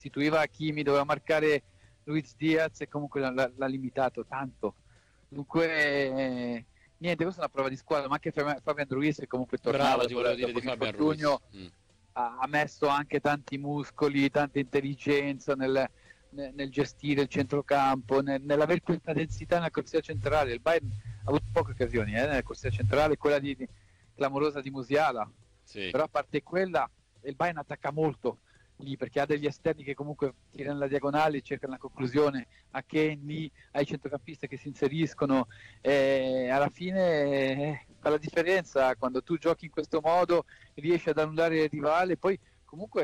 sostituiva Hakimi, doveva marcare Luis Diaz e comunque l'ha limitato tanto. Dunque, niente, questa è una prova di squadra, ma anche Fabian Ruiz che comunque tornava Bravo, ti volevo dire di Fabian Ruiz. Ha messo anche tanti muscoli, tanta intelligenza nel gestire il centrocampo, nell'avere questa densità nella corsia centrale. Il Bayern ha avuto poche occasioni nella corsia centrale, quella clamorosa di Musiala, sì. Però a parte quella il Bayern attacca molto lì perché ha degli esterni che comunque tirano la diagonale, cercano la conclusione a Kenny, ai centrocampisti che si inseriscono, alla fine fa la differenza quando tu giochi in questo modo, riesci ad annullare il rivale. Poi comunque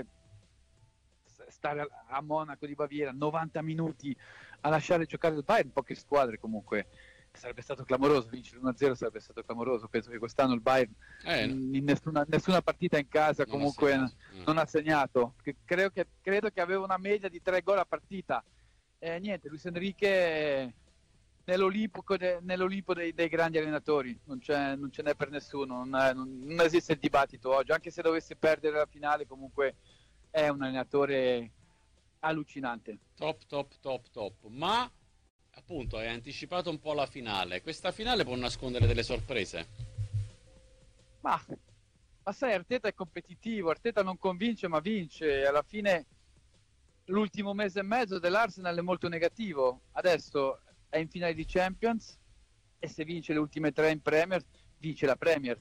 stare a Monaco di Baviera 90 minuti a lasciare giocare il Bayern, poche squadre comunque, sarebbe stato clamoroso vincere 1-0, sarebbe stato clamoroso. Penso che quest'anno il Bayern in nessuna partita in casa comunque non ha segnato. Credo che aveva una media di 3 gol a partita. Niente, Luis Enrique nell'Olimpo dei grandi allenatori, non ce n'è per nessuno, non esiste il dibattito oggi, anche se dovesse perdere la finale comunque è un allenatore allucinante. Top. Ma appunto hai anticipato un po' la finale. Questa finale può nascondere delle sorprese? Ma sai, Arteta è competitivo, Arteta non convince ma vince. Alla fine l'ultimo mese e mezzo dell'Arsenal è molto negativo. Adesso è in finale di Champions e se vince le ultime 3 in Premier, vince la Premier.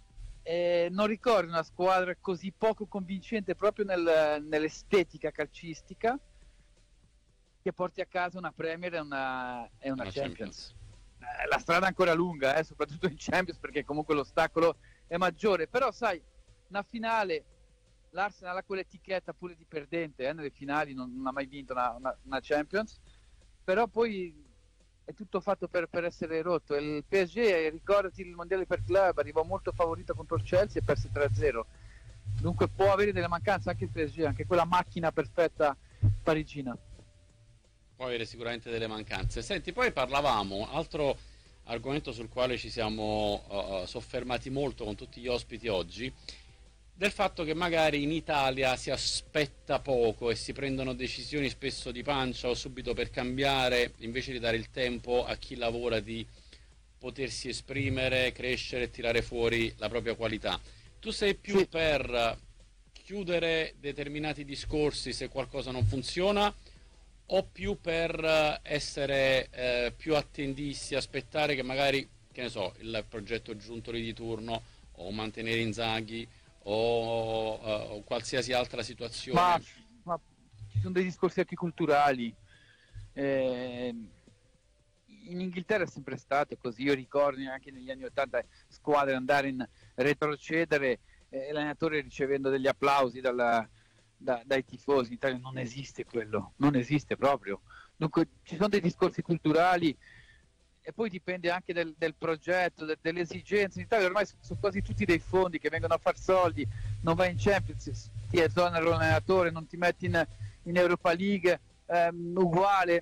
Non ricordo una squadra così poco convincente proprio nell'estetica calcistica che porti a casa una Premier e una Champions. La strada è ancora lunga, soprattutto in Champions, perché comunque l'ostacolo è maggiore. Però sai, una finale, l'Arsenal ha quell'etichetta pure di perdente, nelle finali non ha mai vinto una Champions, però poi è tutto fatto per essere rotto. Il PSG, ricordati il mondiale per club, arrivò molto favorito contro il Chelsea e perse 3-0. Dunque può avere delle mancanze anche il PSG, anche quella macchina perfetta parigina. Può avere sicuramente delle mancanze. Senti, poi parlavamo, altro argomento sul quale ci siamo soffermati molto con tutti gli ospiti oggi, del fatto che magari in Italia si aspetta poco e si prendono decisioni spesso di pancia o subito per cambiare, invece di dare il tempo a chi lavora di potersi esprimere, crescere e tirare fuori la propria qualità. Tu sei più per chiudere determinati discorsi se qualcosa non funziona, o più per essere più attendisti, aspettare che magari, che ne so, il progetto Giuntoli di turno o mantenere Inzaghi o qualsiasi altra situazione? Ma ci sono dei discorsi anche culturali. In Inghilterra è sempre stato così. Io ricordo anche negli anni 80 squadre andare in retrocedere, l'allenatore ricevendo degli applausi dai tifosi. In Italia non esiste quello, non esiste proprio. Dunque ci sono dei discorsi culturali e poi dipende anche del progetto, delle esigenze. In Italia ormai sono quasi tutti dei fondi che vengono a far soldi, non vai in Champions, ti esonera l'allenatore, non ti metti in Europa League, uguale.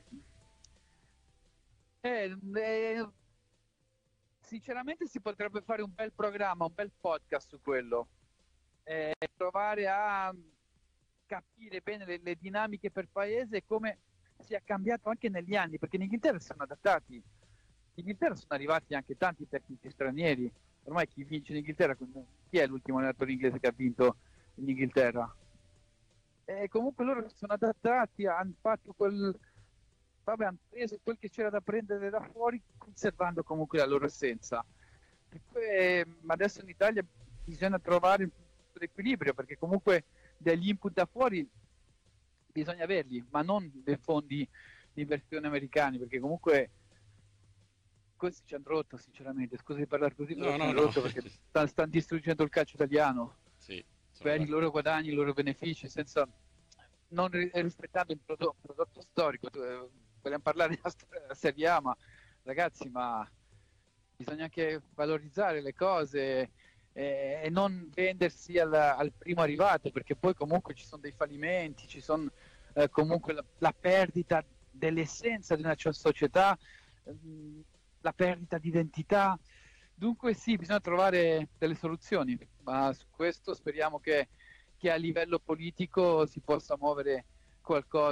Sinceramente si potrebbe fare un bel programma, un bel podcast su quello, provare a capire bene le dinamiche per paese e come sia cambiato anche negli anni, perché in Inghilterra si sono adattati. In Inghilterra sono arrivati anche tanti tecnici stranieri. Ormai chi vince in Inghilterra, chi è l'ultimo allenatore inglese che ha vinto in Inghilterra? E comunque loro si sono adattati, hanno fatto hanno preso quel che c'era da prendere da fuori, conservando comunque la loro essenza. Ma adesso in Italia bisogna trovare un punto di equilibrio, perché comunque degli input da fuori bisogna averli, ma non dei fondi di inversione americani, perché comunque questi ci hanno rotto, sinceramente. Scusa di parlare così, però ci hanno rotto perché stanno distruggendo il calcio italiano per i loro guadagni, i loro benefici, senza non rispettando il prodotto storico. Vogliamo parlare della Serie A, ma ragazzi, ma bisogna anche valorizzare le cose e non vendersi al primo arrivato, perché poi comunque ci sono dei fallimenti, ci sono comunque la perdita dell'essenza di una società, la perdita di identità. Dunque sì, bisogna trovare delle soluzioni, ma su questo speriamo che a livello politico si possa muovere qualcosa